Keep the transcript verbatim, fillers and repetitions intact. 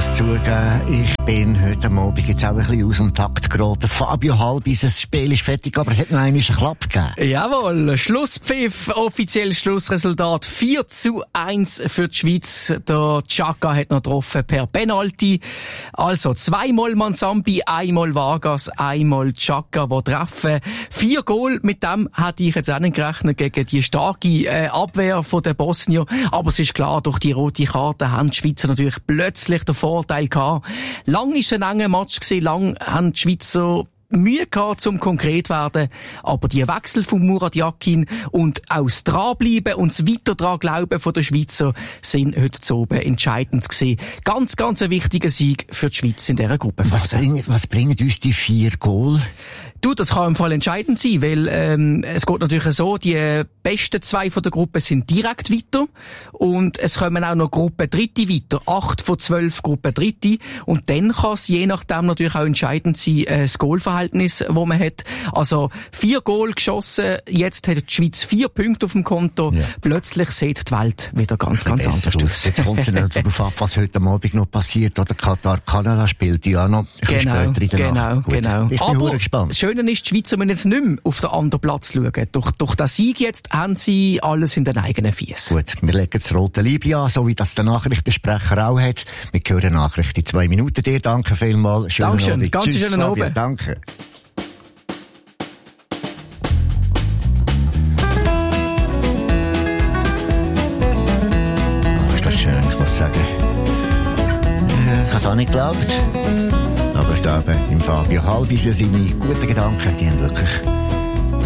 muss zugeben, ich bin heute Abend jetzt auch ein bisschen aus dem Takt geraten. Fabio Halbis, das Spiel ist fertig, aber es hat noch einmal einen Klapp gegeben. Jawohl, Schlusspfiff, offizielles Schlussresultat vier zu eins für die Schweiz. Der Xhaka hat noch getroffen per Penalty. Also zweimal Mansambi, einmal Vargas, einmal Xhaka, die treffen. Vier Goal, mit dem hätte ich jetzt auch nicht gerechnet gegen die starke äh, Abwehr von der Bosnier. Aber es ist klar, durch die rote Karte haben die Schweizer natürlich plötzlich den Vorteil gehabt. Lang war es ein enger Match gewesen, lang haben die Schweizer Mühe gehabt, zum konkret werden. Aber die Wechsel von Murat Yakin und auch das Dranbleiben und das Weiter dran Glauben von den Schweizer sind heute zu oben entscheidend gewesen. Ganz, ganz ein wichtiger Sieg für die Schweiz in dieser Gruppenphase. Was bringen, was bringen uns die vier Goal? Du, das kann im Fall entscheidend sein, weil ähm, es geht natürlich so, die besten zwei von der Gruppe sind direkt weiter und es kommen auch noch Gruppen Dritte weiter, acht von zwölf Gruppen Dritte und dann kann es je nachdem natürlich auch entscheidend sein, äh, das Goalverhältnis, das man hat. Also vier Goal geschossen, jetzt hat die Schweiz vier Punkte auf dem Konto, ja. Plötzlich sieht die Welt wieder ganz, ganz anders aus. Jetzt kommt es nicht darauf ab, was heute Abend noch passiert, oder Katar-Kanada spielt ja noch genau, später in der genau, Nacht. Gut, genau. Ich bin Aber gespannt. Das Schöne ist, die Schweizer müssen jetzt nicht mehr auf den anderen Platz schauen. Durch, durch den Sieg jetzt haben sie alles in den eigenen Füßen. Gut, wir legen das rote Liebling an, so wie das der Nachrichtensprecher auch hat. Wir hören Nachrichten in zwei Minuten. Dir danke vielmals. Schönen Dankeschön, Abend. ganz Tschüss, schönen Fabio. Abend. Danke. Oh, ist das schön, ich muss sagen. Ich habe es auch nicht geglaubt. Aber ich glaube, im Fabio Halbis seine guten Gedanken, die haben wirklich